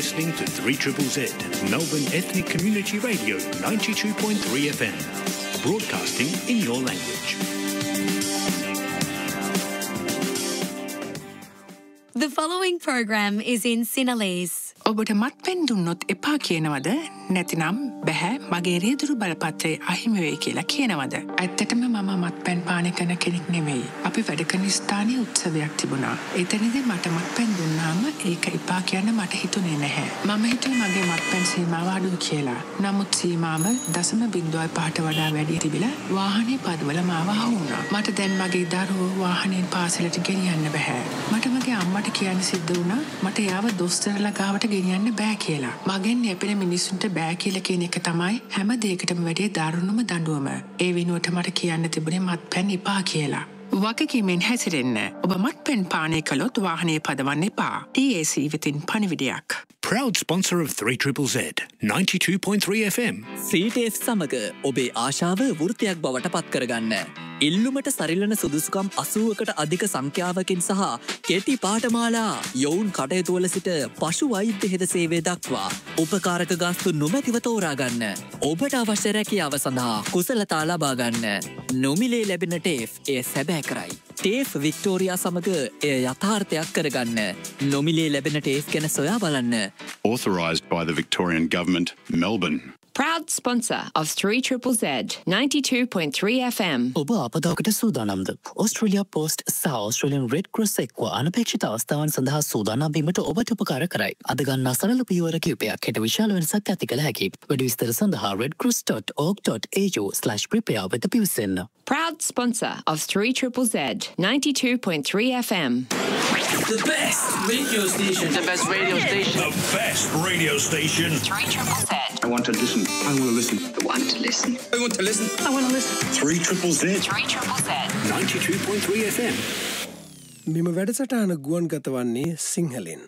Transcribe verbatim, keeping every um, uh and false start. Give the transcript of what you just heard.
listening to three Z Z, Melbourne Ethnic Community Radio ninety-two point three F M, broadcasting in your language. The following program is in Sinhalese. ඔබට මත්පැන් දුන්නොත් එපා කියනවද? නැතිනම් බැහැ මගේ රියදුරු බලපත්‍රය අහිමි වෙයි කියලා කියනවද? ඇත්තටම මම මත්පැන් පානය කරන කෙනෙක් නෙවෙයි. අපි වැඩ කරන ස්ථානීය උත්සවයක් තිබුණා. එතනදී මට මත්පැන් දුන්නාම ඒක එපා කියන්න මට හිතුනේ නැහැ. මම හිතුවේ මගේ මත්පැන් සීමාව අඩුයි කියලා. නමුත් සීමාව දශම බිංදුවයි පහට වඩා වැඩි තිබිලා වාහනේ පදවල මාව අහුවුණා. මට දැන් මගේ දරුවෝ වාහනයෙන් පාසලට ගෙනියන්න බෑ. මට මගේ අම්මට කියන්න සිද්ධ වුණා මට යාව දොස්තරලා ගාවට ගෙනියන්න බෑ කියලා. මගෙන් යැපෙන මිනිස්සුන්ට බෑ කියලා කියන එක තමයි හැම දෙයකටම වැඩි දරුණුම දඬුවම. ඒ වෙනුවට මට කියන්න තිබුණේ මත්පැන් එපා කියලා. වගකීමෙන් හැසිරෙන්න. ඔබ මත්පැන් පානය කළොත් වාහනේ පදවන්න එපා. T A C වෙතින් පණිවිඩයක්. Proud sponsor of three Z Z, ninety-two point three F M. සීටේෆ් සමග ඔබේ ආශාව වෘත්තයක් බවට පත් කරගන්න. ඉල්ලුමට සරිලන සුදුසුකම් අසූවකට අධික සංඛ්‍යාවකින් සහ කෙටි පාඨමාලා යොවුන් කටයුතුවල සිට පශු වෛද්‍ය හෙද සේවය දක්වා උපකාරක ගාස්තු නොමැතිව තෝරා ගන්න. ඔබට අවශ්‍ය රැකියාව සඳහා කුසලතා ලබා ගන්න. නොමිලේ ලැබෙන ටේෆ් එය සැබෑ කරයි. ටේෆ් වික්ටෝරියා සමග එය යථාර්ථයක් කරගන්න. නොමිලේ ලැබෙන ටේෆ් ගැන සොයා බලන්න. Authorised by the Victorian Government, Melbourne. Proud sponsor of three Z Z, ninety-two point three F M. ඔබ අපදාකට සූදානම්ද? Australia Post සහ Australian Red Cross එක්ව අනපේක්ෂිත අවස්ථාවන් සඳහා සූදානම් වීමට ඔබට උපකාර කරයි. අද ගන්නා සරල පියවර කිහිපයක් හෙට විශාල වෙනසක් ඇති කළ හැකියි. වැඩි විස්තර සඳහා red cross dot org dot a u slash prepare වෙත පිවිසෙන්න. Proud sponsor of three Z Z, ninety-two point three F M. The best radio station. The best radio station. The best radio station. three Z Z. I want to listen. I want to listen. I want to listen. I want to listen. I want to listen. three Z Z. three Z Z. ninety-two point three F M. මෙම වැඩසටහන ගුවන් ගත වන්නේ සිංහලෙන්.